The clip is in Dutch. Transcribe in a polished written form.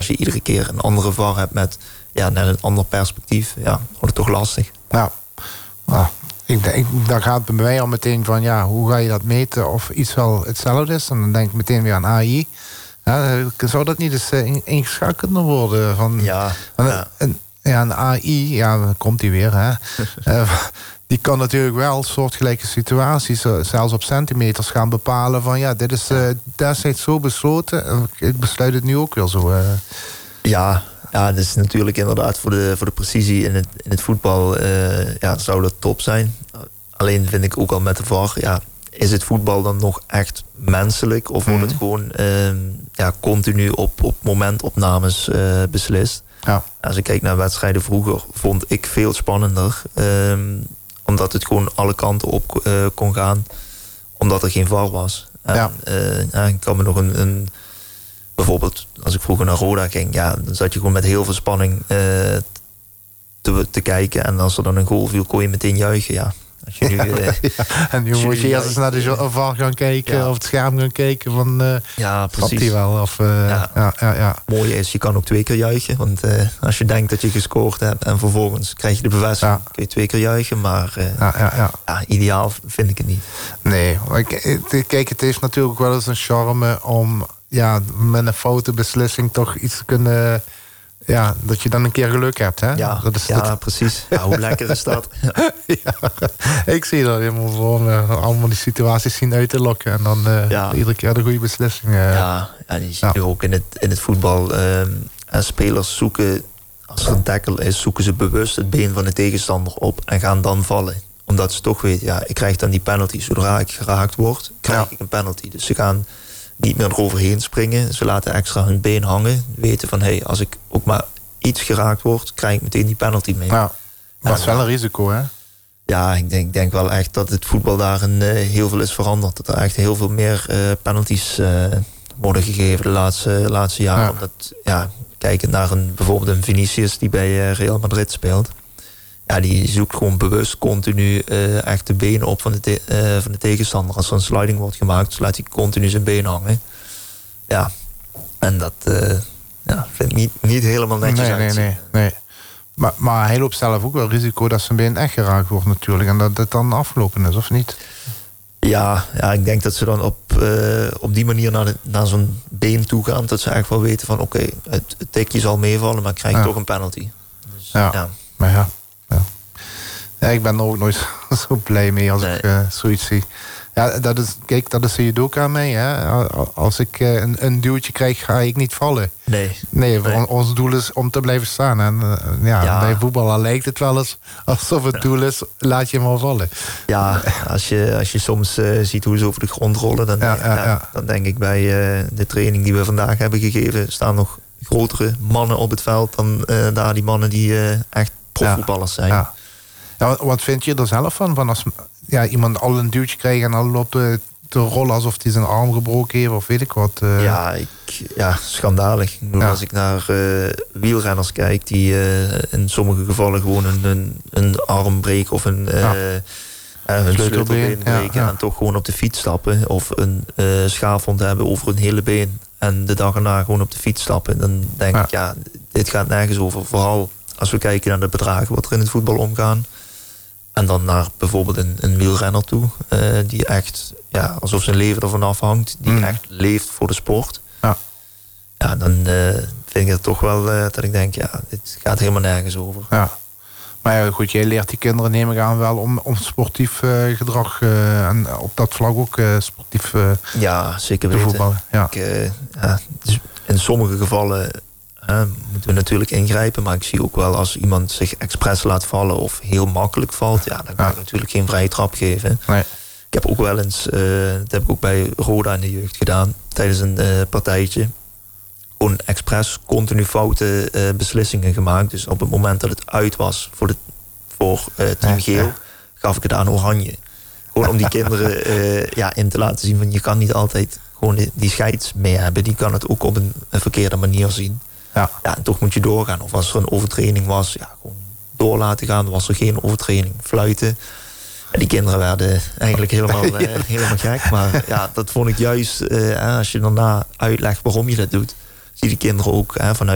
je iedere keer een andere VAR hebt met net een ander perspectief, wordt het toch lastig. Ja, daar gaat het bij mij al meteen van, hoe ga je dat meten of iets wel hetzelfde is? En dan denk ik meteen weer aan AI. Zou dat niet eens ingeschakeld worden? Een AI, komt die weer, hè? Die kan natuurlijk wel soortgelijke situaties, zelfs op centimeters, gaan bepalen van dit is destijds zo besloten. Ik besluit het nu ook weer zo. Ja, dat is natuurlijk inderdaad voor de precisie in het voetbal zou dat top zijn. Alleen vind ik ook al met de VAR, is het voetbal dan nog echt menselijk? Of wordt het gewoon continu op momentopnames beslist? Ja. Als ik kijk naar wedstrijden vroeger, vond ik veel spannender. Omdat het gewoon alle kanten op kon gaan. Omdat er geen VAR was. Ik kan me nog bijvoorbeeld, als ik vroeger naar Roda ging, dan zat je gewoon met heel veel spanning te kijken. En als er dan een goal viel, kon je meteen juichen, Als je nu, en nu moet je eerst eens naar de VAR gaan kijken, of het scherm gaan kijken van precies. Die wel. Of, Mooie is, je kan ook 2 keer juichen. Want als je denkt dat je gescoord hebt en vervolgens krijg je de bevestiging, kun je 2 keer juichen. Maar ideaal vind ik het niet. Nee, kijk, het heeft natuurlijk wel eens een charme om met een foute beslissing toch iets te kunnen. Dat je dan een keer geluk hebt, hè? Precies. Hoe lekker is dat? Ik zie dat helemaal voor me. Allemaal die situaties zien uit te lokken. En dan iedere keer de goede beslissing. En je ziet nu ook in het voetbal. Spelers zoeken, als er een tackle is, zoeken ze bewust het been van de tegenstander op en gaan dan vallen. Omdat ze toch weten, ik krijg dan die penalty. Zodra ik geraakt word, krijg ik een penalty. Dus ze gaan niet meer eroverheen springen. Ze laten extra hun been hangen. Weten van, als ik ook maar iets geraakt word, krijg ik meteen die penalty mee. Ja, dat is wel een risico, hè? Ja, ik denk wel echt dat het voetbal daar heel veel is veranderd. Dat er echt heel veel meer penalties worden gegeven de laatste jaren. Ja. Omdat, kijkend naar bijvoorbeeld een Vinicius die bij Real Madrid speelt. Die zoekt gewoon bewust continu echt de benen op van de tegenstander. Als er een sliding wordt gemaakt, laat hij continu zijn been hangen. Ja, en dat vind ik niet helemaal netjes uitzien. Nee. Maar hij loopt zelf ook wel risico dat zijn been echt geraakt wordt natuurlijk. En dat het dan afgelopen is, of niet? Ja, ik denk dat ze dan op die manier naar zo'n been toe gaan. Dat ze echt wel weten van het tikje zal meevallen, maar ik krijg toch een penalty. Dus, maar ja, ik ben er ook nooit zo blij mee als ik zoiets zie. Ja, dat is zie je ook aan mij. Hè? Als ik een duwtje krijg, ga ik niet vallen. Nee, ons doel is om te blijven staan. En bij voetballen lijkt het wel eens alsof het doel is, laat je maar vallen. Ja, als je soms ziet hoe ze over de grond rollen, dan denk ik bij de training die we vandaag hebben gegeven, staan nog grotere mannen op het veld dan daar die mannen die echt profvoetballers zijn. Ja, wat vind je er zelf van als iemand al een duwtje krijgt en al loopt te rollen alsof hij zijn arm gebroken heeft of weet ik wat? Schandalig. Als ik naar wielrenners kijk die in sommige gevallen gewoon een arm breken of een sleutelbeen breken en toch gewoon op de fiets stappen of een schaafwond hebben over hun hele been en de dag erna gewoon op de fiets stappen, dan denk ik, dit gaat nergens over. Vooral als we kijken naar de bedragen wat er in het voetbal omgaan. En dan naar bijvoorbeeld een wielrenner toe. Die echt, alsof zijn leven ervan afhangt. Die echt leeft voor de sport. Ja, dan vind ik het toch wel dat ik denk, dit gaat helemaal nergens over. Ja. Maar goed, jij leert die kinderen, neem ik aan, wel om sportief gedrag en op dat vlak ook sportief zeker te weten. voetballen. Ja. Dus in sommige gevallen moeten we natuurlijk ingrijpen, maar ik zie ook wel als iemand zich expres laat vallen of heel makkelijk valt, dan kan ik natuurlijk geen vrije trap geven. Nee. Ik heb ook wel eens, dat heb ik ook bij Roda in de jeugd gedaan, tijdens een partijtje, gewoon expres continu foute beslissingen gemaakt. Dus op het moment dat het uit was voor Team Geel, gaf ik het aan Oranje. Gewoon om die kinderen in te laten zien van je kan niet altijd gewoon die scheids mee hebben. Die kan het ook op een verkeerde manier zien. En toch moet je doorgaan. Of als er een overtraining was, gewoon door laten gaan. Was er geen overtraining, fluiten. En die kinderen werden eigenlijk helemaal gek. Maar dat vond ik juist, als je daarna uitlegt waarom je dat doet, zie je die kinderen ook vanuit